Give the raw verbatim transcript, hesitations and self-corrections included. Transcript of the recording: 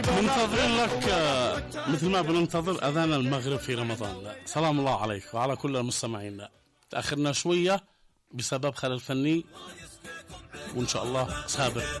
منتظرين لك مثل ما بننتظر أذان المغرب في رمضان. سلام الله عليك وعلى كل المستمعين. تأخرنا شوية بسبب خلل فني وإن شاء الله سابق.